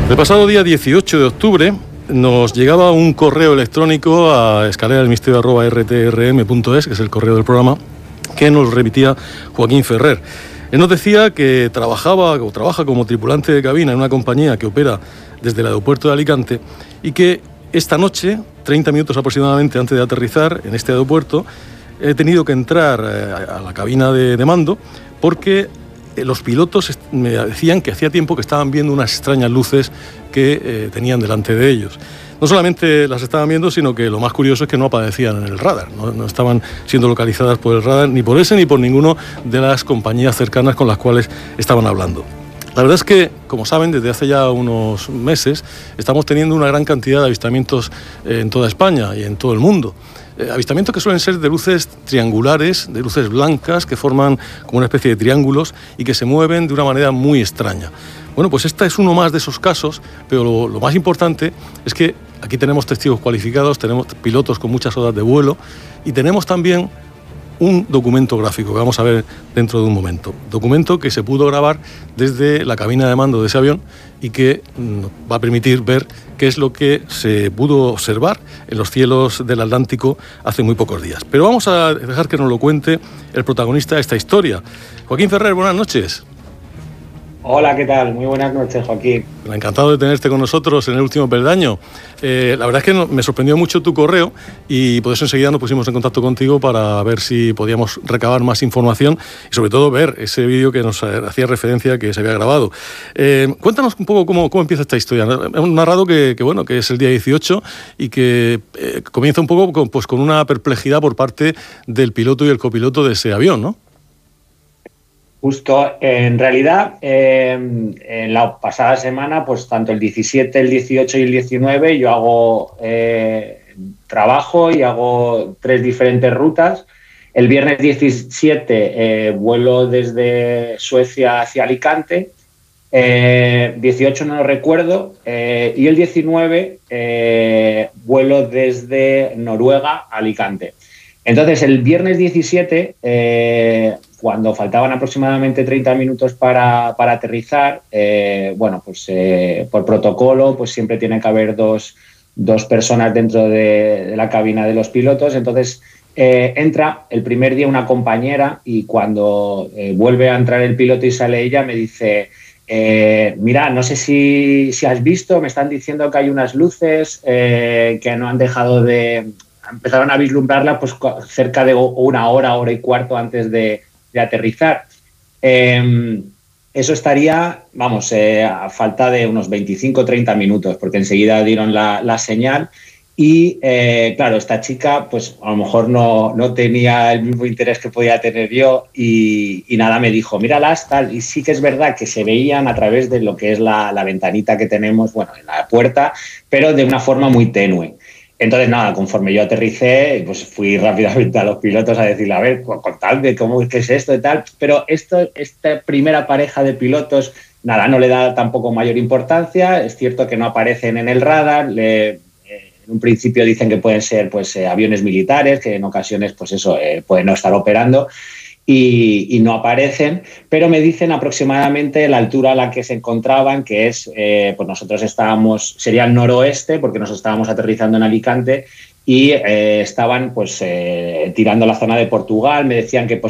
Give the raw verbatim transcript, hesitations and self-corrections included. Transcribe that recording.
El pasado día dieciocho de octubre nos llegaba un correo electrónico a escalera del misterio arroba r t r m punto es, que es el correo del programa, que nos remitía Joaquín Ferrer. Él nos decía que trabajaba o trabaja como tripulante de cabina en una compañía que opera desde el aeropuerto de Alicante y que esta noche, treinta minutos aproximadamente antes de aterrizar en este aeropuerto, he tenido que entrar a la cabina de, de mando porque los pilotos me decían que hacía tiempo que estaban viendo unas extrañas luces que eh, tenían delante de ellos. No solamente las estaban viendo, sino que lo más curioso es que no aparecían en el radar, no, no estaban siendo localizadas por el radar ni por ese ni por ninguno de las compañías cercanas con las cuales estaban hablando. La verdad es que, como saben, desde hace ya unos meses estamos teniendo una gran cantidad de avistamientos en toda España y en todo el mundo. Eh, avistamientos que suelen ser de luces triangulares, de luces blancas que forman como una especie de triángulos y que se mueven de una manera muy extraña. Bueno, pues este es uno más de esos casos, pero lo, lo más importante es que aquí tenemos testigos cualificados, tenemos pilotos con muchas horas de vuelo y tenemos también un documento gráfico que vamos a ver dentro de un momento. Documento que se pudo grabar desde la cabina de mando de ese avión y que mm, va a permitir ver qué es lo que se pudo observar en los cielos del Atlántico hace muy pocos días. Pero vamos a dejar que nos lo cuente el protagonista de esta historia. Joaquín Ferrer, buenas noches. Hola, ¿qué tal? Muy buenas noches, Joaquín. Encantado de tenerte con nosotros en el último peldaño. Eh, la verdad es que no, me sorprendió mucho tu correo y por eso enseguida nos pusimos en contacto contigo para ver si podíamos recabar más información y sobre todo ver ese vídeo que nos hacía referencia que se había grabado. Eh, cuéntanos un poco cómo, cómo empieza esta historia. Hemos narrado que, que, bueno, que es el día dieciocho y que eh, comienza un poco con, pues, con una perplejidad por parte del piloto y el copiloto de ese avión, ¿no? Justo, en realidad, eh, en la pasada semana, pues tanto el diecisiete, el dieciocho y el diecinueve, yo hago eh, trabajo y hago tres diferentes rutas. El viernes diecisiete eh, vuelo desde Suecia hacia Alicante, eh, dieciocho no lo recuerdo, eh, y el diecinueve eh, vuelo desde Noruega a Alicante. Entonces, el viernes diecisiete, eh, cuando faltaban aproximadamente treinta minutos para, para aterrizar, eh, bueno, pues eh, por protocolo, pues siempre tiene que haber dos, dos personas dentro de, de la cabina de los pilotos. Entonces, eh, entra el primer día una compañera y cuando eh, vuelve a entrar el piloto y sale ella, me dice, eh, mira, no sé si, si has visto, me están diciendo que hay unas luces eh, que no han dejado de... Empezaron a vislumbrarla pues cerca de una hora, hora y cuarto antes de, de aterrizar. Eh, eso estaría, vamos, eh, a falta de unos veinticinco o treinta minutos, porque enseguida dieron la, la señal y, eh, claro, esta chica pues a lo mejor no, no tenía el mismo interés que podía tener yo y, y nada, me dijo, míralas, tal, y sí que es verdad que se veían a través de lo que es la, la ventanita que tenemos, bueno, en la puerta, pero de una forma muy tenue. Entonces, nada, conforme yo aterricé, pues fui rápidamente a los pilotos a decirle, a ver, contadme cómo es que es esto y tal. Pero esto, esta primera pareja de pilotos, nada, no le da tampoco mayor importancia. Es cierto que no aparecen en el radar. Le, eh, en un principio dicen que pueden ser pues eh, aviones militares, que en ocasiones, pues eso, eh, pueden no estar operando. Y, y no aparecen, pero me dicen aproximadamente la altura a la que se encontraban, que es, eh, pues nosotros estábamos, sería el noroeste, porque nos estábamos aterrizando en Alicante, y eh, estaban pues eh, tirando la zona de Portugal, me decían que pues